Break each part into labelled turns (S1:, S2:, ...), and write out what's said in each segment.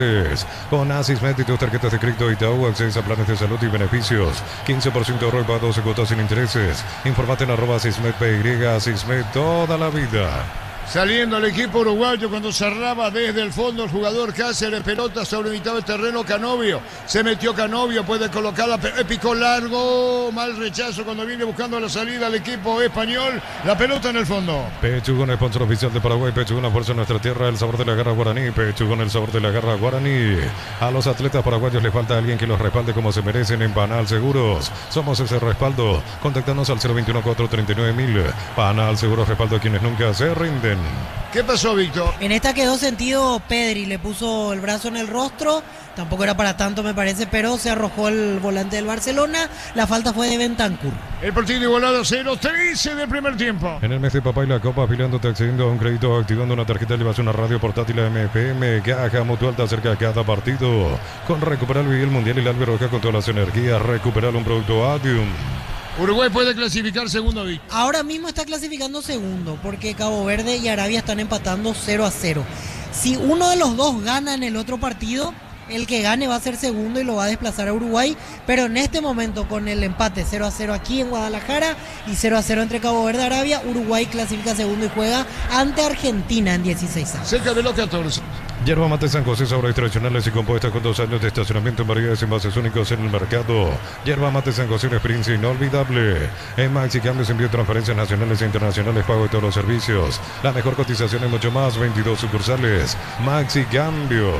S1: Con Asismed y tus tarjetas de crédito Itaú, accedes a planes de salud y beneficios. 15% de ahorro para 12 cuotas sin intereses. Informate en @asismed.py, Asismed toda la vida.
S2: Saliendo el equipo uruguayo cuando cerraba desde el fondo el jugador Cáceres, pelota sobre mitad del terreno, Canovio. Se metió Canovio, puede colocarla, picó largo, mal rechazo cuando viene buscando la salida al equipo español. La pelota en el fondo.
S1: Pechugón, sponsor oficial de Paraguay. Pechugón, la fuerza de nuestra tierra, el sabor de la garra guaraní. Pechugón, el sabor de la garra guaraní. A los atletas paraguayos les falta alguien que los respalde como se merecen en Panal Seguros. Somos ese respaldo. Contactanos al 021-439-1000. Panal Seguros, respaldo a quienes nunca se rinden.
S2: ¿Qué pasó, Víctor?
S3: En esta quedó sentido Pedri, le puso el brazo en el rostro, tampoco era para tanto me parece, pero se arrojó el volante del Barcelona, la falta fue de Bentancur.
S2: El partido igualado a 0-13 del primer tiempo.
S1: En el mes de papá y la copa, afiliándote, accediendo a un crédito, activando una tarjeta, llevas una radio portátil MPM, Caja Mutual te acerca a cada partido. Con Recuperal viví el Mundial y la Alberroja con todas las energías, Recuperal un producto Adium.
S2: Uruguay puede clasificar segundo, Víctor.
S3: Ahora mismo está clasificando segundo, porque Cabo Verde y Arabia están empatando 0-0. Si uno de los dos gana en el otro partido, el que gane va a ser segundo y lo va a desplazar a Uruguay, pero en este momento con el empate 0-0 aquí en Guadalajara y 0-0 entre Cabo Verde y Arabia, Uruguay clasifica segundo y juega ante Argentina en 16 años.
S2: Cerca de los 14.
S1: Yerba Mate San José, sabores tradicionales y compuestas con 2 años de estacionamiento en variedades y envases únicos en el mercado. Yerba Mate San José, una experiencia inolvidable. En Maxi Cambios, envío de transferencias nacionales e internacionales, pago de todos los servicios. La mejor cotización y mucho más, 22 sucursales. Maxi Cambios.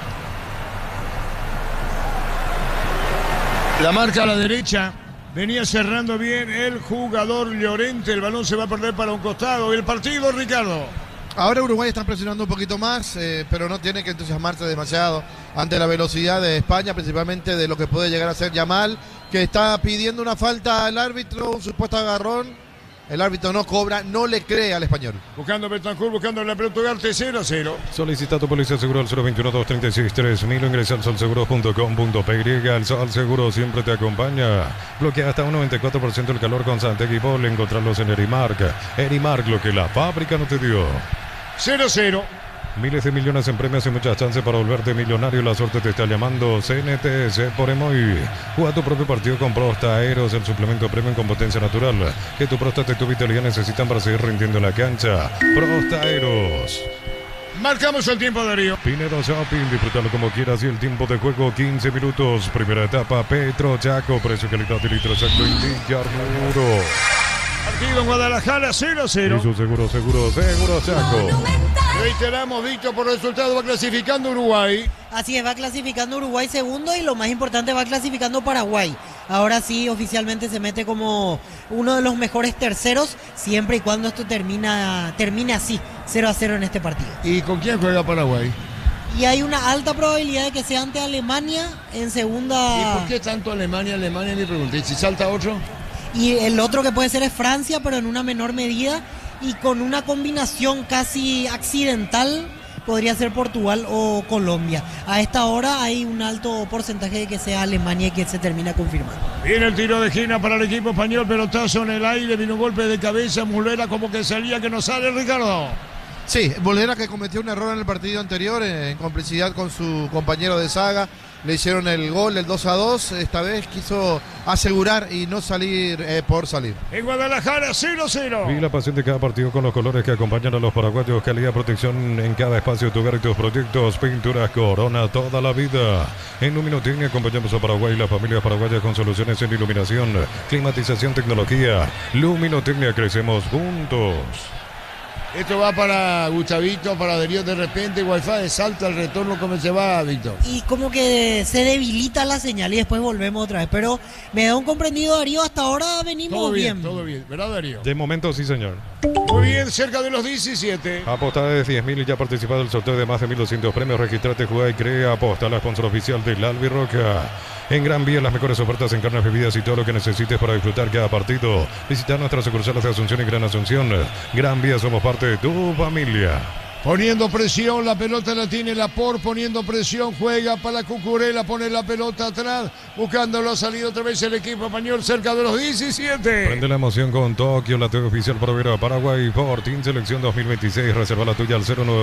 S2: La marca a la derecha. Venía cerrando bien el jugador Llorente. El balón se va a perder para un costado. El partido, Ricardo.
S4: Ahora Uruguay está presionando un poquito más, pero no tiene que entusiasmarse demasiado ante la velocidad de España, principalmente de lo que puede llegar a ser Yamal, que está pidiendo una falta al árbitro, un supuesto agarrón. El árbitro no cobra, no le cree al español.
S2: Buscando Bentancur, buscando la pelota Ugarte, 0-0.
S1: Solicita tu póliza seguro al 021-236-3000. Ingresa al solseguro.com.py. El Sol Seguro siempre te acompaña. Bloquea hasta un 94% del calor con Santegui Bol. Encontrarlos en Erimark. Erimark, lo que la fábrica no te dio.
S2: 0-0.
S1: Miles de millones en premios y muchas chances para volverte millonario. La suerte te está llamando. CNTS por Emoy. Juega tu propio partido con Prosta Aeros, el suplemento premium con potencia natural que tu próstata y tu vitalidad necesitan para seguir rindiendo en la cancha. Prosta Aeros.
S2: Marcamos el tiempo, Darío.
S1: Pinedo Shopping, disfrútalo como quieras y el tiempo de juego 15 minutos. Primera etapa, Petro Chaco, precio, calidad y litro exacto indica Arturo.
S2: Partido en Guadalajara, 0-0.
S1: Y su seguro Chaco.
S2: Reiteramos, Víctor, por resultado va clasificando Uruguay.
S3: Así es, va clasificando Uruguay segundo y lo más importante va clasificando Paraguay. Ahora sí, oficialmente se mete como uno de los mejores terceros, siempre y cuando esto termine así, 0-0 en este partido.
S2: ¿Y con quién juega Paraguay?
S3: Y hay una alta probabilidad de que sea ante Alemania en segunda.
S2: ¿Y por qué tanto Alemania? Alemania, me pregunté. ¿Si salta otro?
S3: Y el otro que puede ser es Francia, pero en una menor medida. Y con una combinación casi accidental podría ser Portugal o Colombia. A esta hora hay un alto porcentaje de que sea Alemania y que se termina confirmando.
S2: Viene el tiro de esquina para el equipo español, pelotazo en el aire, vino un golpe de cabeza, Muslera como que salía, que no sale, Ricardo.
S4: Sí, Muslera, que cometió un error en el partido anterior en complicidad con su compañero de saga. Le hicieron el gol, el 2-2. Esta vez quiso asegurar y no salir por salir.
S2: En Guadalajara, 0-0.
S1: Vive la pasión de cada partido con los colores que acompañan a los paraguayos. Calidad, protección en cada espacio, tu hogar y tus proyectos. Pinturas Corona toda la vida. En Luminotecnia acompañamos a Paraguay y las familias paraguayas con soluciones en iluminación, climatización, tecnología. Luminotecnia, crecemos juntos.
S2: Esto va para Gustavito, para Darío. De repente Wi-Fi salta el retorno. ¿Cómo se va, Víctor?
S3: Y como que se debilita la señal y después volvemos otra vez. Pero me da un comprendido, Darío, hasta ahora venimos
S2: todo bien. Todo bien, ¿verdad, Darío?
S1: De momento sí, señor.
S2: Muy bien, cerca de los 17.
S1: Apostada de 10.000 y ya ha participado del sorteo de más de 1.200 premios. Registrate, juega y crea. Aposta, la sponsor oficial del Albirroca. En Gran Vía, las mejores ofertas en carnes, bebidas y todo lo que necesites para disfrutar cada partido. Visita nuestras sucursales de Asunción y Gran Asunción. Gran Vía, somos parte de tu familia.
S2: Poniendo presión, la pelota la tiene Laporte, poniendo presión, juega para Cucurella, pone la pelota atrás, buscando la salida otra vez el equipo español cerca de los 17.
S1: Prende la emoción con Tokio, la TV oficial para ver a Paraguay, Fortín Selección 2026, reserva la tuya al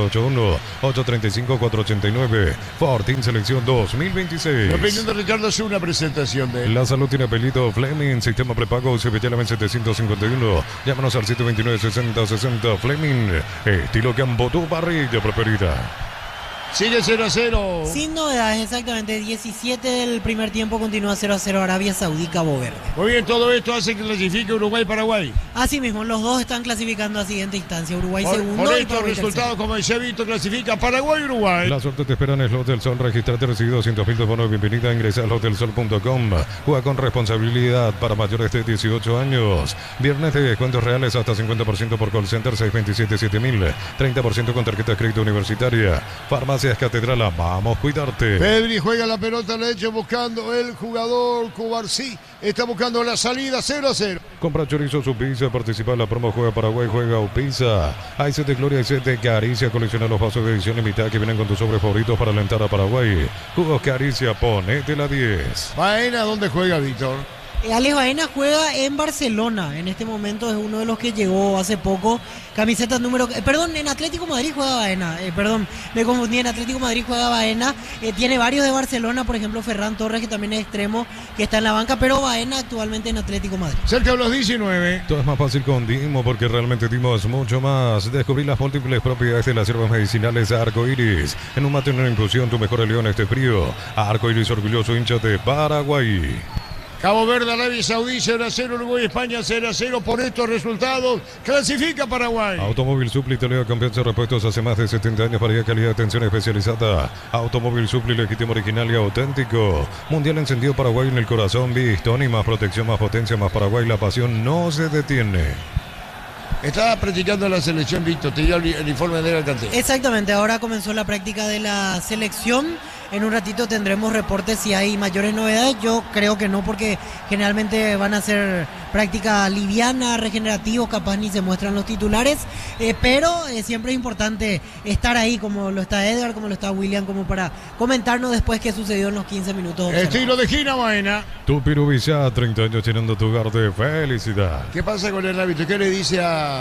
S1: 0981-835-489, Fortín Selección 2026.
S2: La opinión de Ricardo es una presentación de él.
S1: La salud tiene apellido Fleming, sistema prepago CBTLM 751, llámanos al 729-6060 Fleming, estilo Cambotú. Parrilla preferida.
S2: Sigue 0-0.
S3: Sin novedades, exactamente. 17 del primer tiempo, continúa 0-0 Arabia Saudí, Cabo Verde.
S2: Muy bien, todo esto hace que clasifique Uruguay-Paraguay.
S3: Así mismo, los dos están clasificando a siguiente instancia. Uruguay segundo
S2: por
S3: y
S2: estos
S3: Paraguay
S2: resultados,
S3: tercero.
S2: como se ha visto, clasifica Paraguay-Uruguay.
S1: La suerte te espera en Slot del Sol. Registrate, recibí 200.000 de bono de bienvenida. Ingresa a slotdelsol.com. Juega con responsabilidad para mayores de 18 años. Viernes de descuentos reales hasta 50% por call center 627-7000. 30% con tarjeta de crédito universitaria. Farmacias Catedral, vamos a cuidarte.
S2: Pedri juega la pelota, la hecho buscando el jugador Cubarsí. Está buscando la salida, 0-0.
S1: Compra chorizo su pizza, participa en la promo Juega Paraguay, juega o pizza. Hay set de gloria y set de Caricia. Colecciona los vasos de edición limitada que vienen con tus sobres favoritos para alentar a Paraguay. Jugos Caricia, ponete la 10.
S2: Baena, ¿dónde juega Víctor?
S3: Alex Baena juega en Barcelona. En este momento es uno de los que llegó hace poco. Camiseta número... en Atlético Madrid juega Baena. Me confundí. En Atlético Madrid juega Baena. Tiene varios de Barcelona, por ejemplo, Ferran Torres, que también es extremo, que está en la banca, pero Baena actualmente en Atlético Madrid.
S2: Cerca de los 19.
S1: Todo es más fácil con Dimo, porque realmente Dimo es mucho más. Descubrí las múltiples propiedades de las hierbas medicinales Arco Iris. En un mate, en una infusión, tu mejor aliado en este frío. Arco Iris, orgulloso hincha de Paraguay.
S2: Cabo Verde, Arabia Saudí, 0-0, Uruguay, España, 0-0. Por estos resultados, clasifica Paraguay.
S1: Automóvil Supli, te le da confianza, repuestos hace más de 70 años para calidad de atención especializada. Automóvil Supli, legítimo, original y auténtico. Mundial encendido Paraguay en el corazón, Bistón y más protección, más potencia, más Paraguay. La pasión no se detiene.
S2: Estaba practicando la selección, Víctor, te dio el informe de Alcántara.
S3: Exactamente, ahora comenzó la práctica de la selección. En un ratito tendremos reportes si hay mayores novedades. Yo creo que no, porque generalmente van a ser práctica liviana, regenerativos, capaz ni se muestran los titulares. Pero siempre es importante estar ahí, como lo está Edgar, como lo está William, como para comentarnos después qué sucedió en los 15 minutos.
S2: Estilo de Gina Baena.
S1: Tu Pirubicá, 30 años llenando tu hogar de felicidad.
S2: ¿Qué pasa con el árbitro? ¿Qué le dice a...?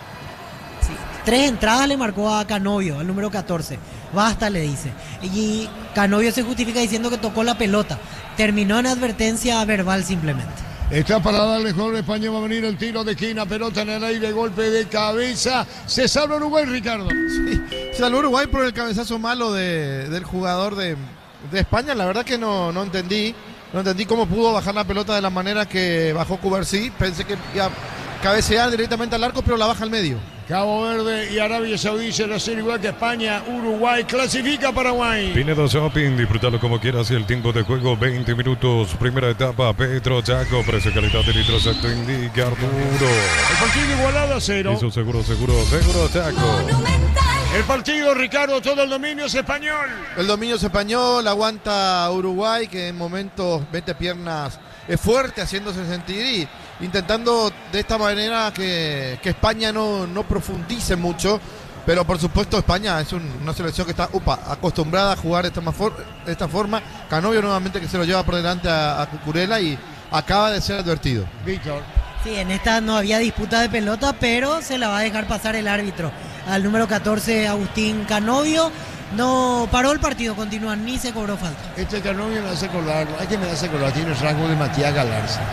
S3: Sí, 3 entradas le marcó a Canovio, al número 14. Basta, le dice. Y Canovio se justifica diciendo que tocó la pelota. Terminó en advertencia verbal simplemente.
S2: Está para darle gol España, va a venir el tiro de esquina, pelota en el aire, golpe de cabeza. Se salva Uruguay, Ricardo.
S4: Sí, salvó Uruguay por el cabezazo malo del jugador de España. La verdad que no entendí. No entendí cómo pudo bajar la pelota de la manera que bajó Cubarsí. Pensé que iba a cabecear directamente al arco, pero la baja al medio.
S2: Cabo Verde y Arabia Saudí 0-0, igual que España. Uruguay clasifica Paraguay.
S1: Pinedo Shopping, disfrútalo como quieras. Y el tiempo de juego, 20 minutos. Primera etapa, Petro Chaco. Precio, calidad de litro exacto, indica Arturo.
S2: El partido igualado a 0.
S1: Eso seguro Chaco.
S2: El partido, Ricardo, todo el dominio es español.
S4: El dominio es español, aguanta Uruguay, que en momentos mete piernas fuerte, haciéndose sentir y intentando de esta manera que España no profundice mucho. Pero por supuesto España es una selección que está acostumbrada a jugar de esta forma. Canovio nuevamente que se lo lleva por delante a Cucurella y acaba de ser advertido.
S2: Víctor.
S3: Sí, en esta no había disputa de pelota, pero se la va a dejar pasar el árbitro. Al número 14, Agustín Canovio. No paró el partido, continúa, ni se cobró falta.
S2: Este Canovio me hace acordar, hay que me hace acordar, tiene rasgo de Matías Galarza.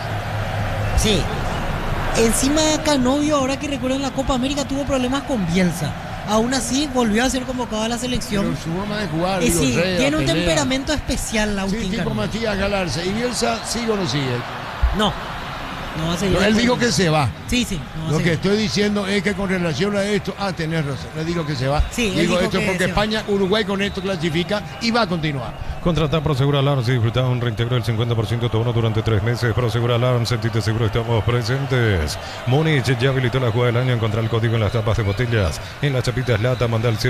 S3: Sí. Encima Canovio, ahora que recuerdo en la Copa América, tuvo problemas con Bielsa. Aún así, volvió a ser convocado a la selección.
S2: Pero su forma de jugar,
S3: sí,
S2: Rea,
S3: tiene un
S2: pelea.
S3: Temperamento especial, Agustín
S2: Sí, tipo
S3: Canovio.
S2: Matías Galarza. ¿Y Bielsa sigue o no sigue?
S3: No va a seguir.
S2: No, él dijo que se va.
S3: Sí, no va a
S2: Lo que
S3: seguir.
S2: estoy diciendo es que con relación a esto, tenés razón, le digo que se va.
S3: Sí, él
S2: digo
S3: dijo
S2: esto
S3: que
S2: porque
S3: se va.
S2: España, Uruguay con esto clasifica y va a continuar.
S1: Contratar Prosegur Alarms y disfrutar un reintegro del 50% de tu bono durante 3 meses. Prosegur Alarms, sentite seguro, estamos presentes. Múnich ya habilitó la jugada del año. Encontrar el código en las tapas de botellas. En las chapitas lata, manda al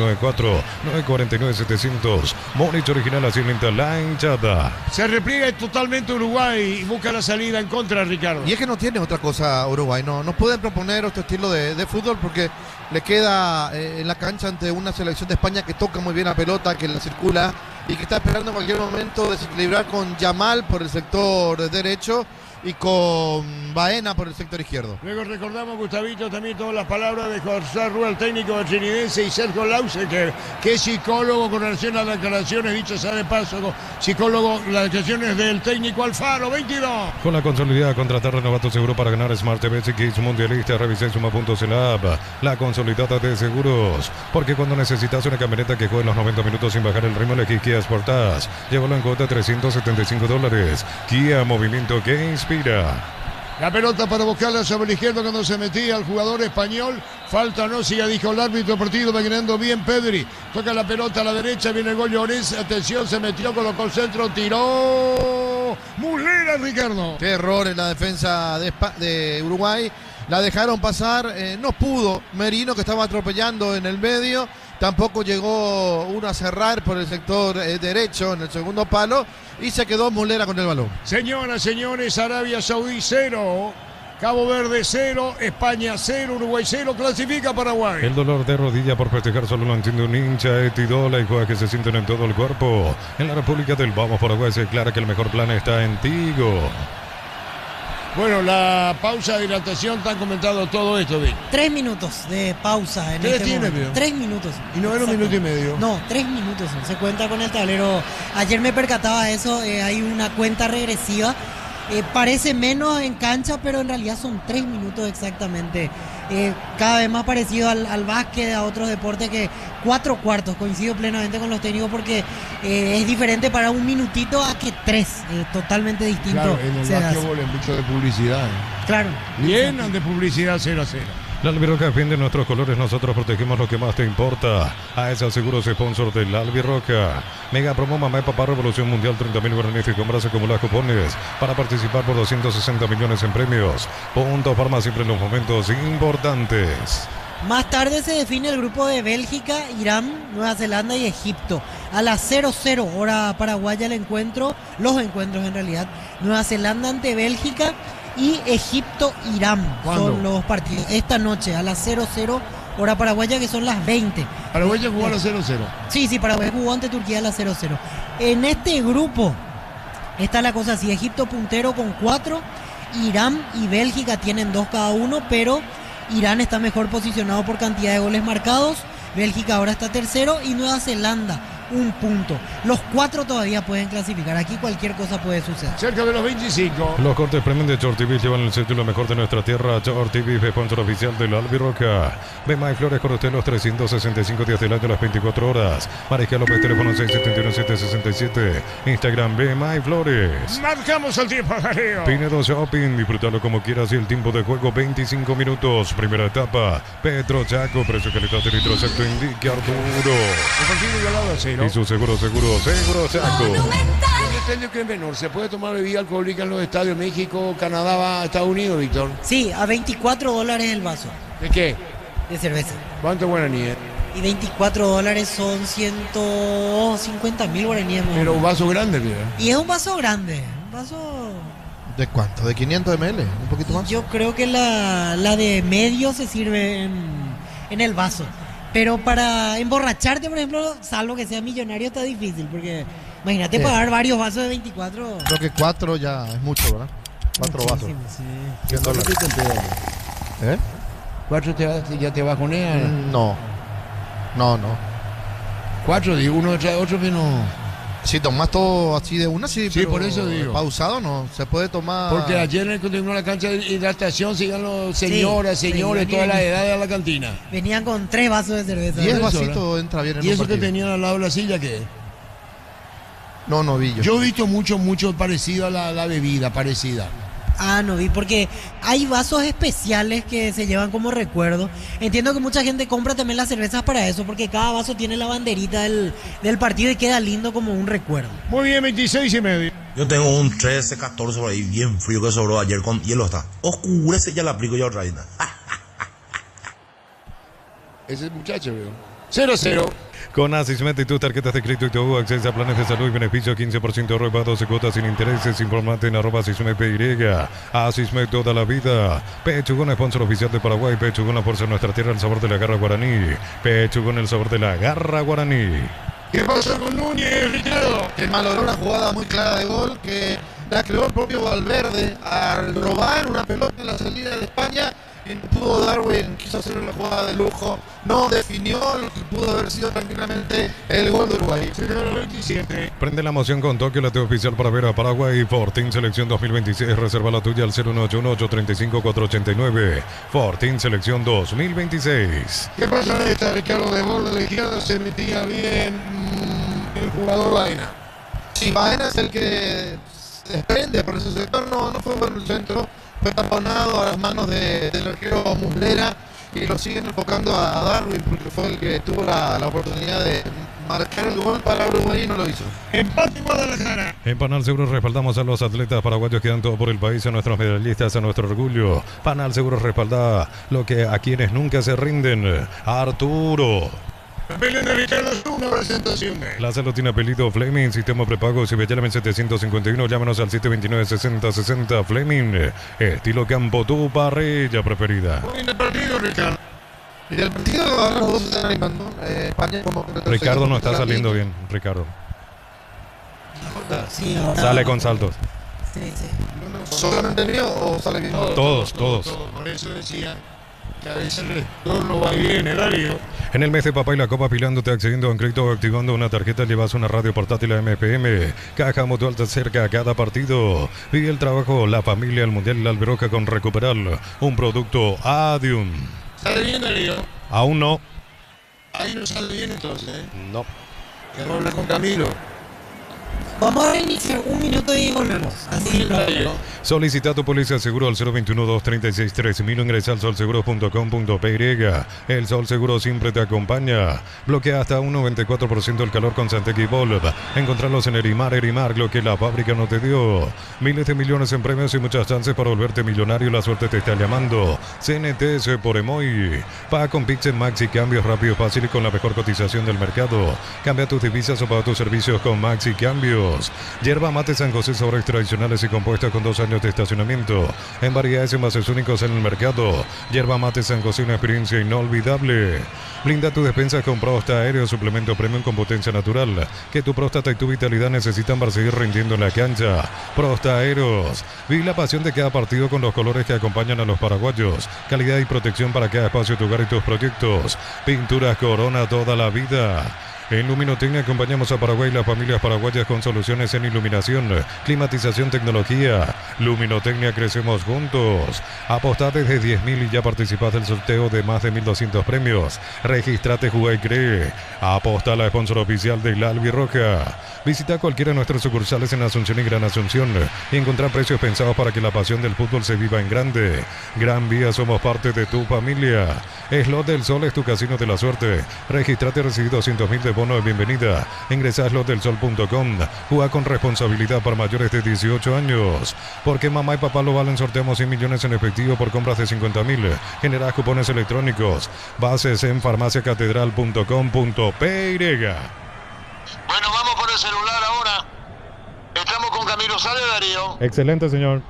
S1: 0994-949-700. Múnich original, así lenta la hinchada.
S2: Se repliega totalmente Uruguay y busca la salida en contra, Ricardo.
S4: Y es que no tiene otra cosa Uruguay, no pueden proponer otro estilo de fútbol porque le queda en la cancha ante una selección de España que toca muy bien la pelota, que la circula y que está esperando en cualquier momento desequilibrar con Yamal por el sector derecho y con Baena por el sector izquierdo.
S2: Luego recordamos, Gustavito, también todas las palabras de José Rúa, el técnico de Trinidense, y Sergio Lausecker, que es psicólogo con relación a las declaraciones, dicho sea de paso, psicólogo, las declaraciones del técnico Alfaro, 22.
S1: Con la consolidada, contratar renovato seguro para ganar Smart TV X Mundialista, revisé suma.celab, la consolidada de seguros, porque cuando necesitas una camioneta que juegue los 90 minutos sin bajar el ritmo, elegí Kia Sportage, llévalo en cuota $375. Kia, movimiento que inspira.
S2: La pelota para buscarla sobre el izquierdo cuando se metía el jugador español. Falta no, siga, dijo el árbitro. Partido va ganando bien Pedri. Toca la pelota a la derecha, viene el gol Llorens. Atención, se metió, colocó el centro, tiró. Muslera, Ricardo.
S4: Qué error en la defensa de Uruguay. La dejaron pasar, no pudo Merino, que estaba atropellando en el medio. Tampoco llegó uno a cerrar por el sector derecho en el segundo palo y se quedó Muslera con el balón.
S2: Señoras, señores, Arabia Saudí 0, Cabo Verde 0, España 0, Uruguay 0, clasifica Paraguay.
S1: El dolor de rodilla por festejar solo lo entiende un hincha, Etidola y juega que se sienten en todo el cuerpo. En la República del Vamos Paraguay se declara que el mejor plan está en Tigo.
S2: Bueno, la pausa de hidratación, te han comentado todo esto, Vic.
S3: 3 minutos de pausa en
S2: ¿Qué
S3: este
S2: tiene,
S3: momento.
S2: Vic?
S3: 3 minutos.
S2: Y no era un minuto y medio.
S3: No, 3 minutos. Se cuenta con el tablero. Ayer me percataba de eso. Hay una cuenta regresiva. Parece menos en cancha, pero en realidad son 3 minutos exactamente. Cada vez más parecido al básquet, a otros deportes, que 4 cuartos. Coincido plenamente con los técnicos porque es diferente para un minutito a que 3. Totalmente distinto.
S2: Claro, en el básquetbol es mucho de publicidad.
S3: Claro.
S2: Llenan de publicidad 0-0.
S1: La Albirroja defiende nuestros colores, nosotros protegemos lo que más te importa. AESA Seguros, sponsor de la Albirroja. Mega promo Mamá y Papá Revolución Mundial, 30.000 guaraníes y compras acumular cupones para participar por 260 millones en premios. Punto Farma, siempre en los momentos importantes.
S3: Más tarde se define el grupo de Bélgica, Irán, Nueva Zelanda y Egipto. A las 00 hora paraguaya los encuentros en realidad. Nueva Zelanda ante Bélgica y Egipto-Irán son los partidos. Esta noche a las 00 hora paraguaya, que son las 20.
S2: Paraguay jugó a las 0-0.
S3: Sí, Paraguay jugó ante Turquía a las 0-0. En este grupo está la cosa así: Egipto puntero con 4, Irán y Bélgica tienen 2 cada uno, pero Irán está mejor posicionado por cantidad de goles marcados. Bélgica ahora está tercero y Nueva Zelanda 1 punto. Los 4 todavía pueden clasificar. Aquí cualquier cosa puede suceder.
S2: Cerca de los 25.
S1: Los cortes premium de Chortibis llevan el título mejor de nuestra tierra. Chortibis, sponsor oficial de la Albirroja. Bema y Flores con usted los 365 días del año, las 24 horas. Mariscal López, teléfono 671-767. Instagram Bema y Flores.
S2: Marcamos el tiempo, Darío.
S1: Pinedo Shopping, disfrútalo como quieras y el tiempo de juego 25 minutos. Primera etapa, Petro Chaco, precio calidad de litro exacto, indique Arturo.
S2: El partido igualado a 0.
S1: Y su seguro Chaco.
S2: Un detalle que es menor, ¿se puede tomar bebida alcohólica en los estadios México, Canadá, Estados Unidos, Víctor?
S3: Sí, a $24 el vaso
S2: ¿De qué?
S3: de cerveza.
S2: ¿Cuánto guaraníes?
S3: Y $24 son 150.000 guaraníes.
S2: Pero un vaso grande, ¿verdad?
S3: Y es un vaso grande, un vaso...
S4: ¿De cuánto? ¿De 500 ml? ¿Un poquito más?
S3: Yo creo que la de medio se sirve en el vaso. Pero para emborracharte, por ejemplo, salvo que sea millonario, está difícil. Porque imagínate pagar varios vasos de 24.
S4: Creo que 4 ya es mucho, ¿verdad? 4 vasos.
S3: Sí.
S4: $100. ¿Eh?
S2: 4 ya te bajonean.
S4: No.
S2: 4, digo, uno detrás de otro, pero no.
S4: Si tomas todo así de una, sí,
S2: Sí,
S4: pero
S2: por eso digo.
S4: pausado no, se puede tomar.
S2: Porque ayer en el continuo la cancha de hidratación sigan los señoras, señores, todas las edades a la cantina.
S3: Venían con 3 vasos de cerveza.
S4: 10
S2: eso,
S4: vasitos entra bien en
S2: ¿Y
S4: un
S2: eso que
S4: partido.
S2: tenían al lado de la silla qué?
S4: No vi yo.
S2: Yo he visto mucho parecido a la bebida, parecida.
S3: Ah, no vi, porque hay vasos especiales que se llevan como recuerdo. Entiendo que mucha gente compra también las cervezas para eso, porque cada vaso tiene la banderita del partido y queda lindo como un recuerdo.
S2: Muy bien, 26:30.
S5: Yo tengo un 13, 14 por ahí, bien frío que sobró ayer con hielo está. Oscurece, ya la aplico yo otra vez.
S2: Ese muchacho, veo. 0-0.
S1: Con Asismet y tus tarjetas de crédito y tu acceso a planes de salud y beneficio 15% ahorro 12 cuotas sin intereses. Informate en @AsismetPY. Asismet toda la vida. Pechugón, sponsor oficial de Paraguay. Pechugón, la fuerza de nuestra tierra, el sabor de la garra guaraní. Pechugón, el sabor de la garra guaraní.
S2: ¿Qué pasa con Núñez, Ricardo?
S4: Que malogró una jugada muy clara de gol que la creó el propio Valverde al robar una pelota en la salida de España y no pudo Darwin, quiso hacer una jugada de lujo, no definió lo que pudo haber sido tranquilamente el gol de Uruguay.
S2: 27.
S1: Prende la emoción con Tokio, la TV oficial para ver a Paraguay. Fortín Selección 2026. Reserva la tuya al 01818-35489. Fortín Selección 2026.
S2: ¿Qué pasa en esta, Ricardo? De borde de la izquierda se metía bien el jugador Baena.
S4: Sí, Baena es el que se desprende por ese sector, no fue bueno el centro, fue taponado a las manos del arquero Muslera y lo siguen enfocando a Darwin porque fue el que tuvo la oportunidad de marcar el gol para Uruguay y no lo hizo.
S2: Empate Guadalajara.
S1: En Panal Seguros respaldamos a los atletas paraguayos que dan todo por el país, a nuestros medallistas, a nuestro orgullo. Panal Seguros respalda lo que a quienes nunca se rinden. Arturo.
S2: Belén de Ricardo es una presentación de
S1: La salud tiene apellido Fleming, sistema prepago, si me llaman 751, llámanos al 729-6060 Fleming, estilo campo, tu parrilla preferida.
S2: Muy bien el partido, Ricardo.
S4: Y del partido ahora los dos se están animando. España como que
S1: Ricardo no está saliendo bien, Ricardo.
S3: Sí, ahora-
S1: Sale con saltos.
S3: Sí, sí.
S4: ¿Solamente el mío o sale bien?
S1: Todos.
S2: Por eso decía que a veces el retorno va y viene, Darío.
S1: En el mes de Papá y la Copa Pilándote, accediendo a un crédito o activando una tarjeta, llevas una radio portátil a MPM. Caja Mutual te acerca a cada partido. Vive el trabajo, la familia, el Mundial, la Alberoca con Recuperar. Un producto Adium.
S2: ¿Sale bien, Darío?
S1: Aún no.
S2: Ahí no sale bien entonces, ¿eh?
S1: No.
S2: Que va a hablar con Camilo.
S3: Vamos a reiniciar un minuto y volvemos. Así
S2: Darío.
S1: Solicita tu póliza de seguro al 021-236-3000. Ingresa al solseguro.com.py. El Sol Seguro siempre te acompaña. Bloquea hasta un 94% el calor con Santec y Volv. Encontrarlos en Erimar, lo que la fábrica no te dio. Miles de millones en premios y muchas chances para volverte millonario. La suerte te está llamando. CNTS por Emoy. Paga con Pix Maxi, cambios rápido, fácil y con la mejor cotización del mercado. Cambia tus divisas o paga tus servicios con Maxi Cambios. Yerba Mate San José, sabores tradicionales y compuestas con 2 años de estacionamiento. En variedades y envases únicos en el mercado. Yerba Mate San José, una experiencia inolvidable. Blinda tu despensa con Prosta Aéreo, suplemento premium con potencia natural. Que tu próstata y tu vitalidad necesitan para seguir rindiendo en la cancha. Prosta Aeros. Vive la pasión de cada partido con los colores que acompañan a los paraguayos. Calidad y protección para cada espacio, tu hogar y tus proyectos. Pinturas Corona toda la vida. En Luminotecnia acompañamos a Paraguay y las familias paraguayas con soluciones en iluminación, climatización, tecnología. Luminotecnia, crecemos juntos. Apostá desde 10.000 y ya participás del sorteo de más de 1.200 premios. Registrate, juega y cree. Apostá, la sponsor oficial de la Albirroja. Visita cualquiera de nuestras sucursales en Asunción y Gran Asunción y encontrar precios pensados para que la pasión del fútbol se viva en grande. Gran Vía, somos parte de tu familia. Slot del Sol es tu casino de la suerte. Registrate y recibí 200.000 de bono de bienvenida. Ingresa a slotdelsol.com. Juega con responsabilidad para mayores de 18 años. Porque mamá y papá lo valen, sorteamos 100 millones en efectivo por compras de 50.000. Generás cupones electrónicos. Bases en farmaciacatedral.com.py.
S6: Bueno, vamos por el celular ahora. Estamos con Camilo. ¿Sale, Darío?
S1: Excelente, señor.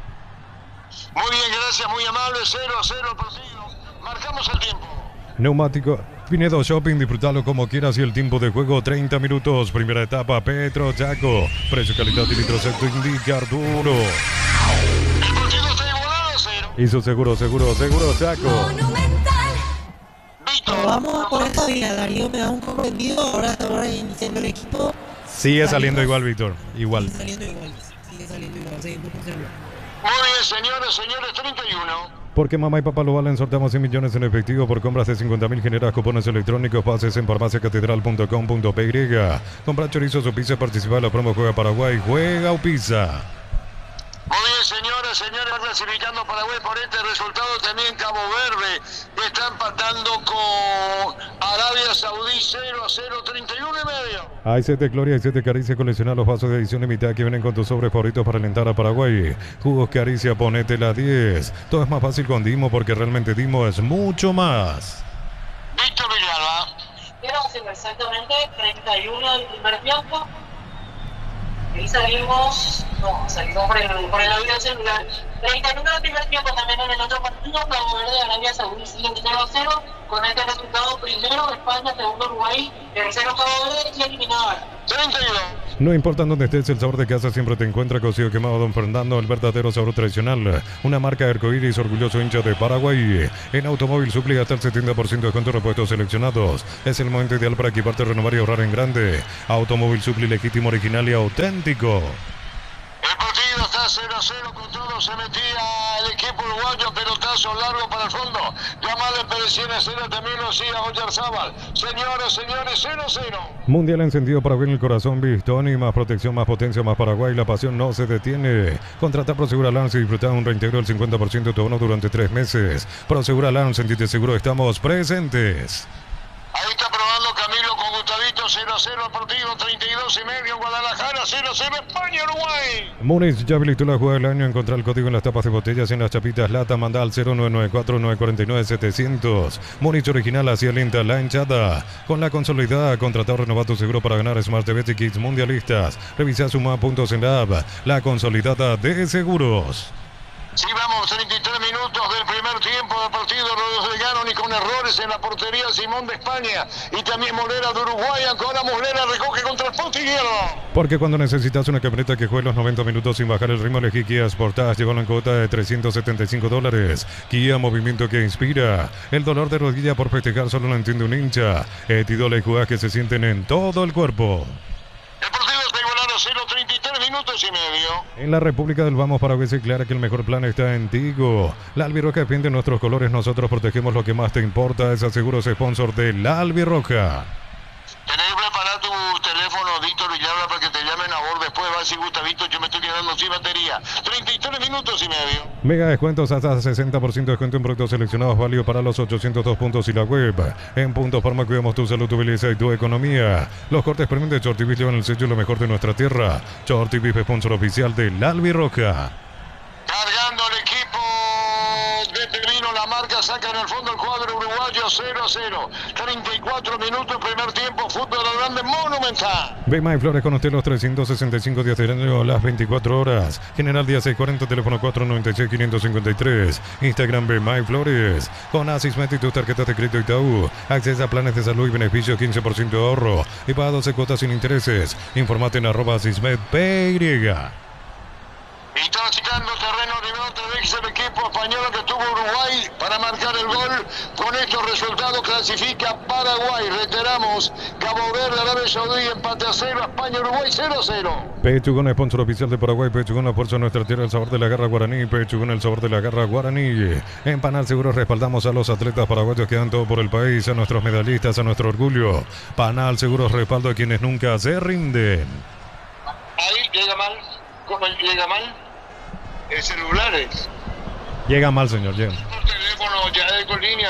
S6: Muy bien, gracias, muy amable. 0-0 el partido. Marcamos el tiempo.
S1: Neumático Pinedo Shopping, disfrutalo como quieras y el tiempo de juego 30 minutos. Primera etapa, Petro Chaco. Precio, calidad y litro secto indica Arturo.
S6: El partido está igualado a 0.
S1: Y su seguro Chaco.
S6: Víctor.
S3: Vamos por esta vía, Darío me da un comprendido. Ahora estamos reiniciando el equipo.
S1: Sigue saliendo igual, Víctor. Igual.
S3: Sigue saliendo igual. Seguimos con celular.
S6: Muy bien, señores, 31.
S1: Porque mamá y papá lo valen, sorteamos 100 millones en efectivo por compras de 50.000. Generas cupones electrónicos, pases en farmaciacatedral.com.py. Compra chorizos o pizza, participa en la promo Juega Paraguay, Juega o Pizza.
S6: Muy bien, señores, Señoras y señores, va clasificando Paraguay por este resultado. También Cabo Verde, que está empatando con Arabia Saudí 0-0, 31,5.
S1: Hay 7 Gloria y 7 Caricia. Colecciona los vasos de edición limitada que vienen con tus sobres favoritos para alentar a Paraguay. Jugos Caricia, ponete la 10. Todo es más fácil con Dimo porque realmente Dimo es mucho más.
S6: Víctor Villalba.
S7: Exactamente, 31 del primer tiempo. Y salimos por el avión celular. 31 del primer tiempo también en el otro partido. Cabo Verde, Arabia Saudí siguen 0-0. Con este resultado, primero España, segundo Uruguay, tercero Cabo Verde y eliminado.
S6: 32.
S1: No importa dónde estés, el sabor de casa siempre te encuentra. Cocido quemado Don Fernando, el verdadero sabor tradicional. Una marca arcoíris, orgulloso hincha de Paraguay. En Automóvil Supli hasta el 70% de descuento, repuestos seleccionados. Es el momento ideal para equiparte, renovar y ahorrar en grande. Automóvil Supli, legítimo, original y auténtico.
S6: El partido está 0-0 con todo, se metía el equipo uruguayo, pelotazo largo para el fondo. Llamada Pereciana 0, también lo hacía Oyarzábal. Señoras, señores, 0-0.
S1: Mundial encendido para ver el corazón, Bistoni, más protección, más potencia, más Paraguay. La pasión no se detiene. Contrata Prosegura Lance y disfruta un reintegro del 50% de tu bono durante 3 meses. Prosegura Lance, sentite seguro, estamos presentes.
S6: Ahí está probando Camilo con Gustavito, 0-0 el partido, 32,5 en Guadalajara, 0-0 España, Uruguay.
S1: Múnich ya habilitó la jugada del año. Encontrar el código en las tapas de botellas en las chapitas lata. Manda al 0994-949-700. Múnich original, así alienta la hinchada. Con la consolidada, contratado, renovado tu seguro para ganar Smart TV y Kits mundialistas. Revisa, suma puntos en la app. La consolidada de seguros.
S6: Sí, vamos, 33 minutos del primer tiempo del partido. Los llegaron y con errores en la portería Simón de España y también Molera de Uruguay. Ancora Molera recoge contra el poste izquierdo.
S1: Porque cuando necesitas una camioneta que juegue los 90 minutos sin bajar el ritmo, elegí Kia Sportage. Llegó en cuota de $375. Kia, movimiento que inspira. El dolor de rodilla por festejar solo lo entiende un hincha. Etidol y jugadas que se sienten en todo el cuerpo.
S6: El partido está igualado, 0-33 minutos y medio.
S1: En la República del Vamos Paraguay se aclara que el mejor plan está en Tigo. La Albirroja defiende nuestros colores, nosotros protegemos lo que más te importa. Es Seguros sponsor de la Albirroja.
S6: Tenés que preparar tu teléfono, Víctor Villalba, para que te llamen a vos después. Va a decir, Gustavito, yo me estoy quedando sin batería. 33 minutos y medio.
S1: Mega descuentos hasta 60% de descuento en productos seleccionados, válido para los 802 puntos y la web. En Punto Farma cuidamos tu salud, tu belleza y tu economía. Los cortes premium de Shorty Beef llevan el sello lo mejor de nuestra tierra. Shorty Beef, sponsor oficial de la Albirroja.
S6: Cargando el equipo de Perino, la marca saca en el fondo el cuadro uruguayo, 0-0. 34 minutos, primer tiempo, fútbol al grande, monumental.
S1: Bema y Flores con usted los 365 días del año, las 24 horas. General Día 640, teléfono 496-553. Instagram Bema y Flores. Con Asismet y tus tarjetas de crédito Itaú. Accesa a planes de salud y beneficios, 15% de ahorro. Y paga 12 cuotas sin intereses. Informate en @asismetpy.
S6: Y transitando terreno rival otra vez el equipo español que tuvo Uruguay para marcar el gol. Con estos resultados clasifica Paraguay. Reiteramos, Cabo Verde, Arabia Saudí, empate a 0, España, Uruguay 0-0.
S1: Pechugón, sponsor oficial de Paraguay. Pechugón, la fuerza de nuestra tierra, el sabor de la garra guaraní. Pechugón, el sabor de la garra guaraní. En Panal Seguros respaldamos a los atletas paraguayos que dan todo por el país, a nuestros medallistas, a nuestro orgullo. Panal Seguros, respaldo a quienes nunca se rinden.
S6: Ahí llega mal. ¿Cómo llega mal? El celular es.
S1: Llega mal, señor, llega.
S6: El teléfono ya con línea.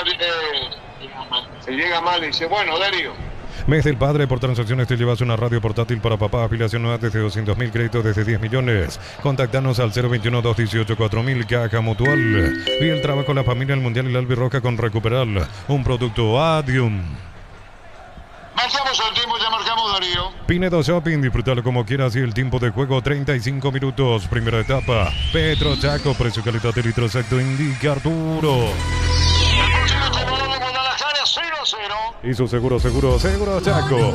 S6: Se llega mal, dice, bueno, Darío.
S1: Mes del Padre, por transacciones te llevas una radio portátil para papá, afiliación nueva desde 200.000, crédito desde 10 millones. Contactanos al 021-218-4000, Caja Mutual. Y el trabajo con la familia, el Mundial y la Albirroja con Recuperar, un producto Adium.
S6: Marcamos el tiempo, ya marcamos, Darío.
S1: Pinedo Shopping, disfrútalo como quieras y el tiempo de juego 35 minutos. Primera etapa, Petro Chaco, precio calidad de litro exacto, indica Arturo.
S6: El partido está igualado de Guadalajara, 0-0.
S1: Y su seguro Chaco.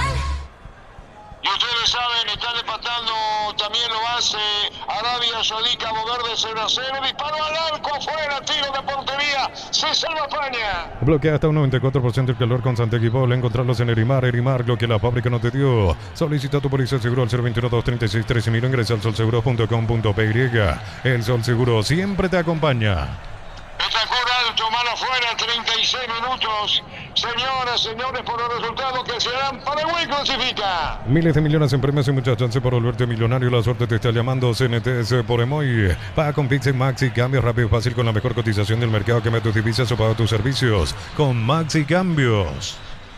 S6: Y ustedes saben, están empatando, también lo hace Arabia Saudí, Cabo Verde 0-0, disparo al arco, afuera, tiro de portería, se salva España.
S1: Bloquea hasta un 94% el calor con Santequipol. Encontrarlos en Erimar, lo que la fábrica no te dio. Solicita tu póliza de seguro al 021-236-13.000, ingresa al solseguro.com.py. El Sol Seguro siempre te acompaña.
S6: Está Coral, tomar afuera, 36 minutos. Señoras, señores, por los resultados que se dan, Paraguay clasifica.
S1: Miles de millones en premios y muchas chances por volverte millonario. La suerte te está llamando. CNTS por Emoy. Paga con Pix en Maxi. Cambio rápido y fácil con la mejor cotización del mercado. Cambia tus divisas o paga tus servicios con Maxi Cambios.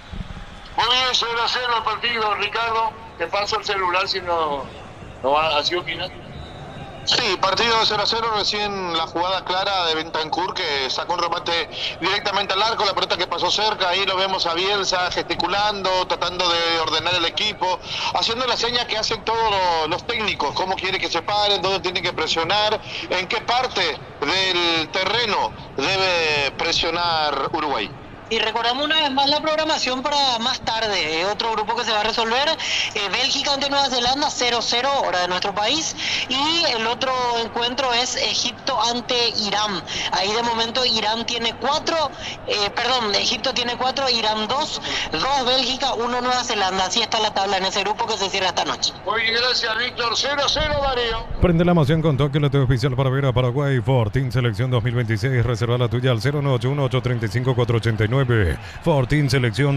S6: Muy bien, 0-0 el partido, Ricardo. Te paso el celular si no va así opinar.
S8: Sí, partido 0-0, recién la jugada clara de Bentancur que sacó un remate directamente al arco, la pelota que pasó cerca, ahí lo vemos a Bielsa gesticulando, tratando de ordenar el equipo, haciendo la seña que hacen todos los técnicos, cómo quiere que se paren, dónde tienen que presionar, en qué parte del terreno debe presionar Uruguay.
S7: Y recordamos una vez más la programación para más tarde. Otro grupo que se va a resolver, Bélgica ante Nueva Zelanda, 0-0, hora de nuestro país. Y el otro encuentro es Egipto ante Irán. Ahí de momento Irán tiene 4, Egipto tiene 4, Irán 2, 2 Bélgica, 1 Nueva Zelanda. Así está la tabla en ese grupo que se cierra esta noche.
S6: Muy bien, gracias, Víctor. 0-0, Darío.
S1: Prende la emoción con Tokio, la TV oficial para ver a Paraguay. Fortín Selección 2026. Reserva la tuya al 0981-835-489. Fortín Selección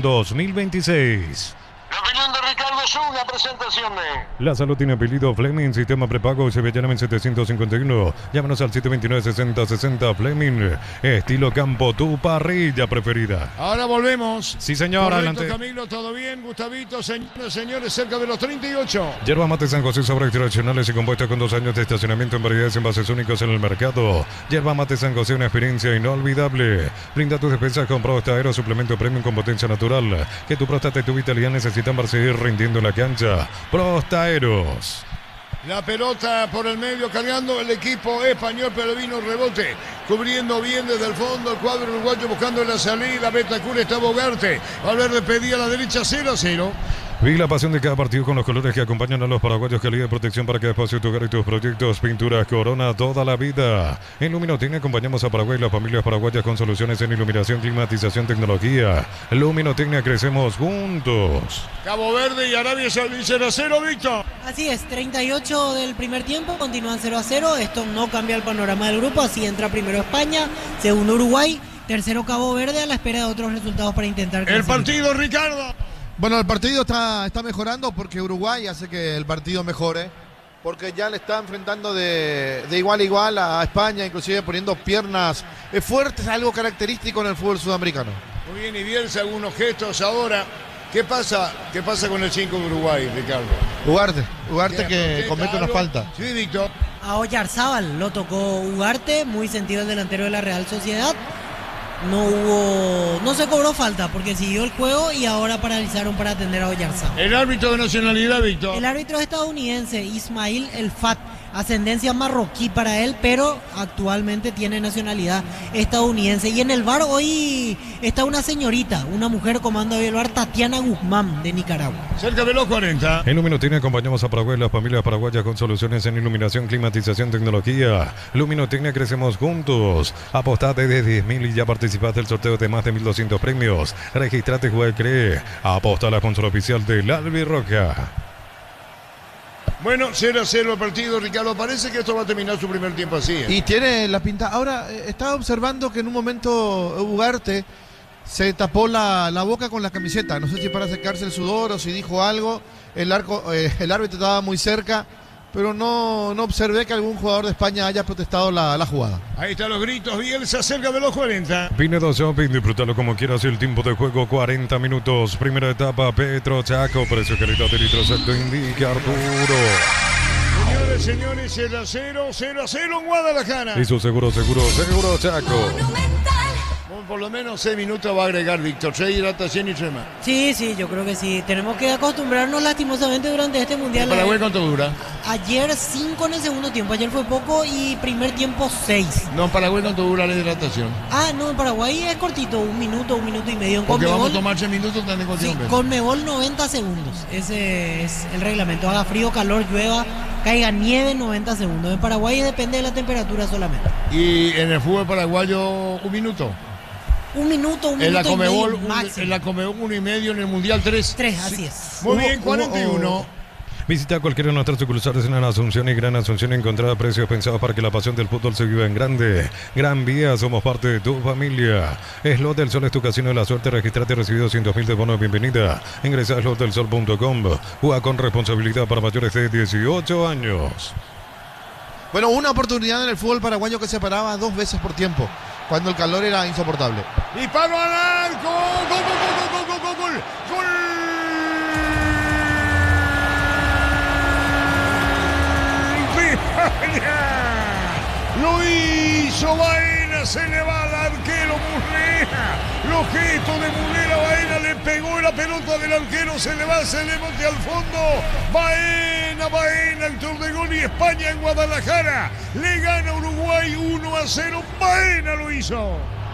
S1: 2026.
S6: La opinión de Ricardo Zunga, presentación de...
S1: La salud tiene apellido Fleming, sistema prepago Sevillana 751. Llámanos al 729-6060 Fleming. Estilo campo, tu parrilla preferida.
S2: Ahora volvemos.
S1: Sí, señor,
S2: Correcto,
S1: adelante.
S2: Camilo, todo bien, Gustavito, señores, cerca de los 38.
S1: Yerba Mate San José, sabores tradicionales y compuesta con 2 años de estacionamiento en variedades y envases únicos en el mercado. Yerba Mate San José, una experiencia inolvidable. Brinda tus defensas con Prostaero, suplemento premium con potencia natural. Que tu próstata y tu vitalidad necesitan para seguir rindiendo en la cancha. Prostaeros.
S2: La pelota por el medio cargando el equipo español, pero vino rebote, cubriendo bien desde el fondo el cuadro uruguayo buscando la salida. Bentancur está Bogarte. Valverde pedía a la derecha 0-0.
S1: Vive la pasión de cada partido con los colores que acompañan a los paraguayos. Calidad de protección para cada espacio, tu hogar y tus proyectos. Pinturas Corona toda la vida. En Luminotecnia acompañamos a Paraguay y las familias paraguayas con soluciones en iluminación, climatización, tecnología. Luminotecnia, crecemos juntos.
S2: Cabo Verde y Arabia Saudí 0-0, Víctor.
S3: Así es, 38 del primer tiempo, continúan 0-0. Esto no cambia el panorama del grupo. Así entra primero España, segundo Uruguay, tercero Cabo Verde, a la espera de otros resultados para intentar
S2: El
S3: clasificar.
S2: partido, Ricardo.
S4: Bueno, el partido está mejorando porque Uruguay hace que el partido mejore, porque ya le está enfrentando de igual a igual a España, inclusive poniendo piernas fuertes, algo característico en el fútbol sudamericano.
S2: Muy bien, y Bielsa, algunos gestos ahora. ¿Qué pasa con el 5 de Uruguay, Ricardo?
S4: Ugarte que comete una
S2: algo?
S4: falta.
S2: Sí, Víctor.
S3: A Oyarzábal lo tocó Ugarte, muy sentido el delantero de la Real Sociedad. No se cobró falta porque siguió el juego y ahora paralizaron para atender a Oyarzábal.
S2: El árbitro de nacionalidad, Víctor.
S3: El árbitro estadounidense Ismail El Fat, ascendencia marroquí para él, pero actualmente tiene nacionalidad estadounidense. Y en el VAR hoy está una señorita, una mujer comanda hoy el VAR, Tatiana Guzmán, de Nicaragua.
S2: Cerca de los 40.
S1: En Luminotecnia acompañamos a Paraguay y las familias paraguayas con soluciones en iluminación, climatización, tecnología. Luminotecnia, crecemos juntos. Apostate de 10.000 y ya participaste del sorteo de más de 1.200 premios. Registrate, juega y cree. Aposta a la sponsor oficial del Albirroja.
S2: Bueno, 0-0 el partido, Ricardo. Parece que esto va a terminar su primer tiempo así.
S4: Y tiene la pinta. Ahora, estaba observando que en un momento Ugarte se tapó la boca con la camiseta. No sé si para secarse el sudor o si dijo algo. El árbitro estaba muy cerca, pero no observé que algún jugador de España haya protestado la jugada.
S2: Ahí están los gritos, Bielsa, cerca de los 40.
S1: Pinedo Shopping, disfrútalo como quieras. El tiempo de juego, 40 minutos. Primera etapa, Petro Chaco. Precio, calidad de litro, exacto, indica Arturo.
S2: Señores, 0-0 en Guadalajara.
S1: Y su seguro Chaco.
S2: Por lo menos 6 minutos va a agregar Víctor. 6 hidratación y 3 más.
S3: Sí, yo creo que sí. Tenemos que acostumbrarnos lastimosamente durante este mundial.
S2: ¿Paraguay cuánto dura?
S3: Ayer 5 en el segundo tiempo. Ayer fue poco y primer tiempo 6.
S2: No, en Paraguay cuánto dura la hidratación.
S3: No, en Paraguay es cortito, 1 minuto y medio.
S2: Porque
S3: Conmebol,
S2: vamos a tomar 6 minutos también con tiempo.
S3: Conmebol 90 segundos. Ese es el reglamento. Haga frío, calor, llueva, caiga nieve, 90 segundos. En Paraguay depende de la temperatura solamente.
S2: Y en el fútbol paraguayo, 1 minuto.
S3: 1 minuto,
S2: en la Conmebol,
S3: máximo.
S2: en la Conmebol 1 y medio, en el Mundial 3.
S3: 3, así es.
S2: Muy bien, 41.
S1: Visita cualquiera de nuestras sucursales en Asunción y Gran Asunción y encontrar precios pensados para que la pasión del fútbol se viva en grande. Gran Vía, somos parte de tu familia. Slot del Sol es tu casino de la suerte. Registrate y recibe 200.000 de bono de bienvenida. Ingresa a slotdelsol.com. Juega con responsabilidad para mayores de 18 años.
S4: Bueno, una oportunidad en el fútbol paraguayo que se paraba 2 veces por tiempo, cuando el calor era insoportable.
S2: Disparo al arco. Gol, gol, gol, gol, gol, gol, gol. Lo hizo Baena, se le va al arquero Muslera. Los gestos de Muslera, Baena le pegó la pelota del arquero, se le va, se le monte al fondo. Baena, autor de gol, y España en Guadalajara le gana a Uruguay 1-0. Baena lo hizo.